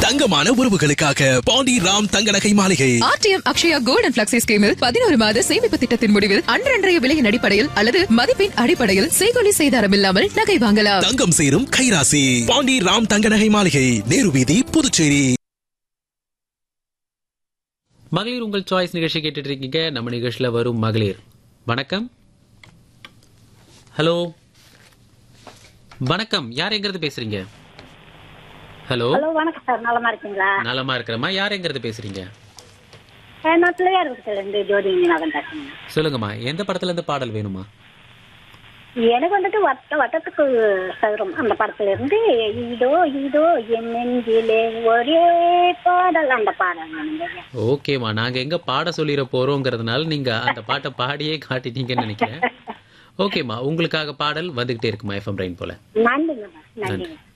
தங்கமான உறவுகளுக்காக பாண்டி ராம் தங்க நகை மாளிகை. RTM Akshaya gold and flexi ஸ்கீமில் 11 மாத சேமிப்பு திட்டத்தின் முடிவில் அன்றைய விலையின் அடிப்படையில் அல்லது மதிப்பின் அடிப்படையில் செய்கூலி செய்தாரம் இல்லாமல் நகை வாங்கலாம். தங்கம் சேரும் கைராசி பாண்டி ராம் தங்க நகை மாளிகை, நேரு வீதி, புதுச்சேரி. மகளிர் உங்கள் சாய்ஸ் நிகழ்ச்சி கேட்டுட்டு இருக்கீங்க. நம்ம நிகழ்ச்சியில வரும் மகளிர். வணக்கம். ஹலோ வணக்கம், யார் எங்கிறது பேசுறீங்க? ஹலோ வணக்கம் சார், நலமா இருக்கீங்களா? நலமா இருக்கிறமா. யார் எங்கிறது பேசுறீங்க? நான் பிள்ளையார் வீட்டுல ஜோதி பேசுறேன். சொல்லுங்கம்மா, எந்த படத்துல இருந்து பாடல் வேணுமா? எனக்கு வந்துட்டு வட்டத்துக்கு சதுரம் அந்த படத்துல இருந்து இதோ இதோ என் நெஞ்சிலே ஒரே பாடல், அந்த பாடல். ஓகேம்மா, நாங்க எங்க பாட சொல்லிட போறோங்கிறதுனால நீங்க அந்த பாட்டை பாடியே காட்டிட்டீங்கன்னு நினைக்கிறேன். ஓகேம்மா, உங்களுக்காக பாடல் வந்துகிட்டே இருக்குமா எஃப்எம் ரெயின் போல. நன்றிங்க. நன்றி.